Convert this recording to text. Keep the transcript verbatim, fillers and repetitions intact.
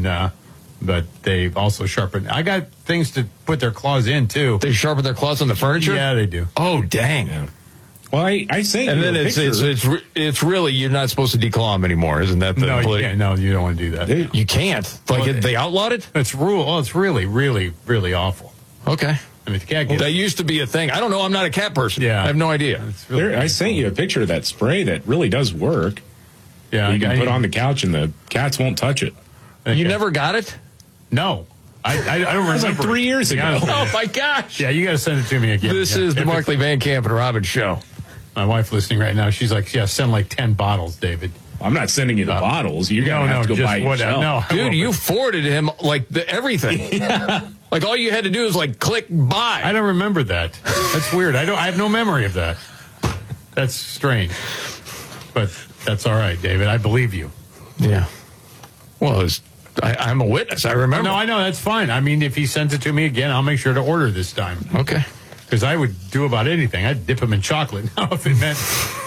uh, but they've also sharpened. I got things to put their claws in, too. They sharpen their claws on the furniture? Yeah, they do. Oh, dang. Yeah. Well, I, I say, and then it's, it's it's it's really, you're not supposed to declaw them anymore, isn't that the no? politi- You can't. No, you don't want to do that. They, you can't. Like well, they outlawed it. It's rule. Oh, it's really, really, really awful. Okay. I mean, the cat gets, that used to be a thing. I don't know. I'm not a cat person. Yeah, I have no idea. Really there, I sent you a picture of that spray that really does work. Yeah, you can I, put on the couch and the cats won't touch it. Okay. You never got it? No. I, I, I don't remember. It was like three years ago. Oh, my gosh. Yeah, you got to send it to me again. This yeah. is the if Markley Van Camp and Robbins show. My wife listening right now, she's like, yeah, send like ten bottles, David. I'm not sending you the uh, bottles. You're going to have no, to go buy what, yourself. No, Dude, you forwarded him, like, the, everything. Yeah. Like, all you had to do was, like, click buy. I don't remember that. That's weird. I don't. I have no memory of that. That's strange. But that's all right, David. I believe you. Yeah. Well, it's, I, I'm a witness. I remember. No, I know. That's fine. I mean, if he sends it to me again, I'll make sure to order this time. Okay. Because I would do about anything. I'd dip him in chocolate now if it meant